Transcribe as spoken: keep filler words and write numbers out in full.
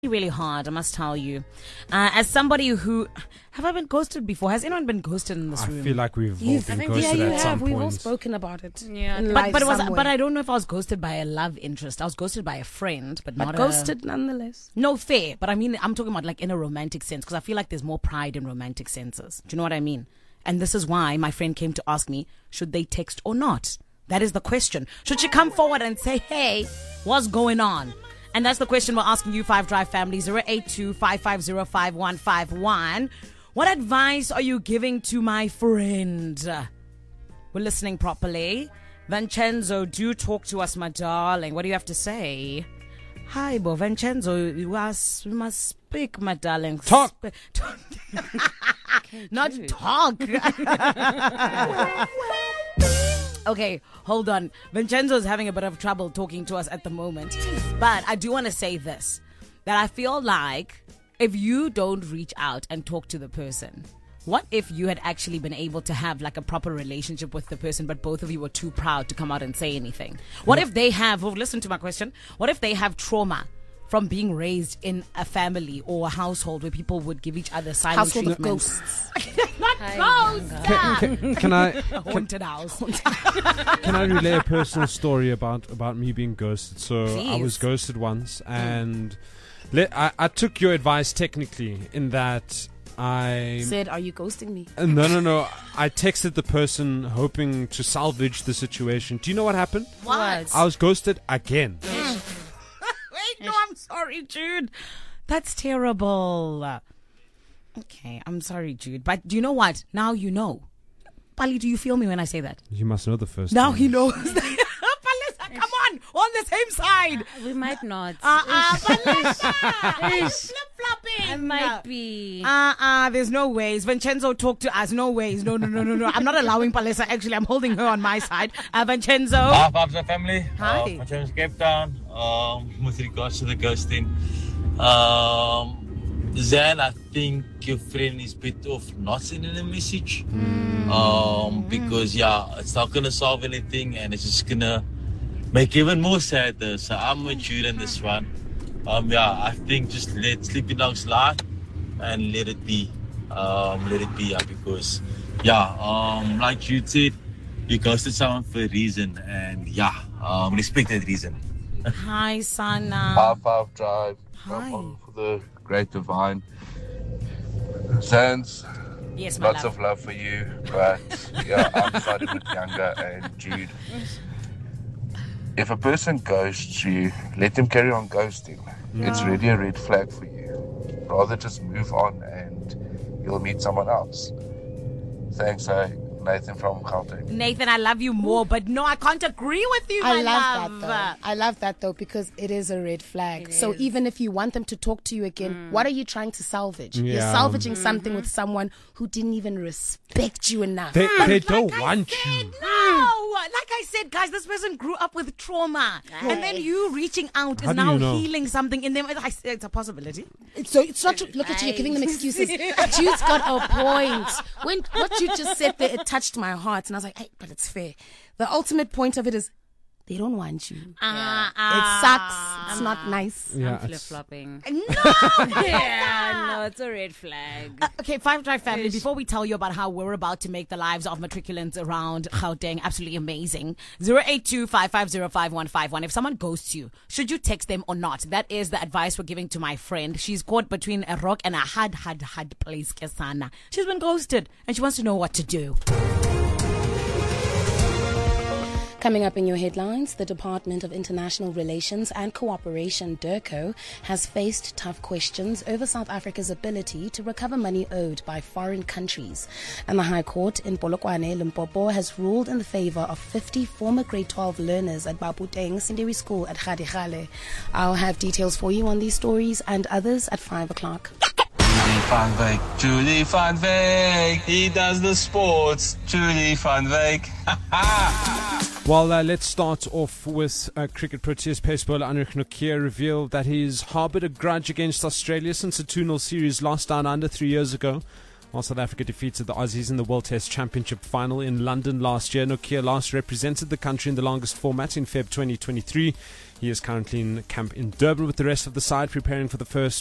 really hard, I must tell you. Uh, as somebody who... Have I been ghosted before? Has anyone been ghosted in this I room? I feel like we've You've, all been yeah, ghosted you at have. some We've all point. spoken about it. Yeah. in But, life but, it was, somewhere. but I don't know if I was ghosted by a love interest. I was ghosted by a friend, but, But not ghosted a... nonetheless. No, fair. But I mean, I'm talking about like in a romantic sense, because I feel like there's more pride in romantic senses. Do you know what I mean? And this is why my friend came to ask me, should they text or not? That is the question. Should she come forward and say, hey, what's going on? And that's the question we're asking you, Five Drive family, zero eight two, five five zero, five one five one. What advice are you giving to my friend? We're listening properly. Vincenzo, do talk to us, my darling. What do you have to say? Hi, Bo. Vincenzo, you must, you must speak, my darling. Talk. Sp- talk. Not talk. Okay, hold on. Vincenzo is having a bit of trouble talking to us at the moment. But I do want to say this, that I feel like if you don't reach out and talk to the person, what if you had actually been able to have like a proper relationship with the person, but both of you were too proud to come out and say anything? What if they have, oh, listen to my question, what if they have trauma from being raised in a family or a household where people would give each other silent Household of treatment? ghosts. Not ghosts! ah. Can, can I A haunted house. can I relay a personal story about, about me being ghosted? So I was Please. ghosted once, and le- I, I took your advice technically in that I Said, are you ghosting me? Uh, no no no I texted the person hoping to salvage the situation. Do you know what happened? What? I was ghosted again. Wait, no, I'm sorry, Jude. That's terrible. Okay, I'm sorry, Jude. But do you know what? Now you know. Pali, do you feel me when I say that? You must know the first Now time. he knows. Palisa, come on, on the same side. We might not. Uh uh, Palisa, flip flopping. I might be. Uh uh, there's no ways. Vincenzo, talk to us. No ways. No, no, no, no, no. I'm not allowing Palisa. Actually, I'm holding her on my side. Uh, Vincenzo. Hi, Five Drive family. Hi. Uh, my name is Cape Town. Um, with regards to the ghosting, um, Zan, I think your friend is better off not sending a message. Um, because yeah, it's not gonna solve anything, and it's just gonna make you even more sadder. So I'm with you in this one. Um, yeah, I think just let Sleepy Dog slide and let it be. Um, let it be, yeah, because yeah, um, like you said, you ghosted someone for a reason, and yeah, um, respect that reason. Hi, Sana. High Five Drive. Hi. I'm on for the Great Divine. Sans, Yes, my lots love. of love for you, but yeah, I'm siding with Younger and Jude. If a person ghosts you, let them carry on ghosting. It's really a red flag for you. Rather just move on and you'll meet someone else. Thanks, eh? Nathan from Gauteng. Nathan, I love you more, but no, I can't agree with you, I my love love. that though. I love that though because it is a red flag. It so is. even if you want them to talk to you again, what are you trying to salvage? You're Yeah. salvaging something with someone who didn't even respect you enough. They, they don't Like I want said, you. No, like I said, guys, this person grew up with trauma, and then you reaching out How is do now you know? healing something in them. I- It's a possibility. So it's not. Look at you. You're giving them excuses. Jude's got a point. When what you just said there, it touched my heart, and I was like, "Hey, but it's fair." The ultimate point of it is, they don't want you. Ah, It sucks. It's not nice. Yeah, I'm it's- flip flopping. No. Yeah, no, it's a red flag. Uh, okay, Five Drive family, before we tell you about how we're about to make the lives of matriculants around Gauteng absolutely amazing, zero eight two, five five zero, five one five one. If someone ghosts you, should you text them or not? That is the advice we're giving to my friend. She's caught between a rock and a hard, hard, hard place, Kesana. She's been ghosted and she wants to know what to do. Coming up in your headlines, the Department of International Relations and Cooperation, DIRCO, has faced tough questions over South Africa's ability to recover money owed by foreign countries. And the High Court in Polokwane, Limpopo, has ruled in the favor of fifty former grade twelve learners at Baputeng Secondary School at Gadegale. I'll have details for you on these stories and others at five o'clock. Julie van Wyk, Julie van Wyk, he does the sports, Julie van Wyk. Well, uh, let's start off with uh, cricket. Proteas pace bowler Anrich Nokia revealed that he's harboured a grudge against Australia since the two nil series lost down under three years ago. While South Africa defeated the Aussies in the World Test Championship final in London last year, Nokia last represented the country in the longest format in February twenty twenty-three. He is currently in camp in Durban with the rest of the side, preparing for the first